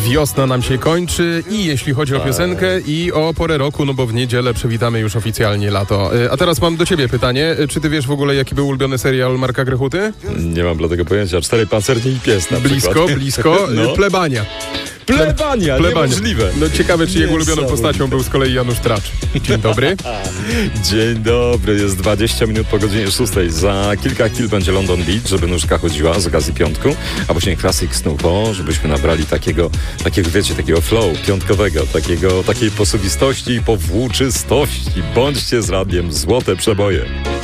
Wiosna nam się kończy i jeśli chodzi o piosenkę i o porę roku, no bo w niedzielę przywitamy już oficjalnie lato. A teraz mam do ciebie pytanie. Czy ty wiesz w ogóle, jaki był ulubiony serial Marka Grechuty? Nie mam dla tego pojęcia. 4 pancerni i pies na przykład. Blisko. No. Plebania. Plebania, niemożliwe. No ciekawe, czy jego ulubioną postacią był z kolei Janusz Tracz. Dzień dobry. Dzień dobry, jest 20 minut po godzinie 6. Za kilka chwil będzie London Beach, żeby nóżka chodziła z okazji piątku, a później Classic Snupo, żebyśmy nabrali takiego wiecie, takiego flow piątkowego, takiej posuwistości i powłóczystości. Bądźcie z radiem Złote Przeboje.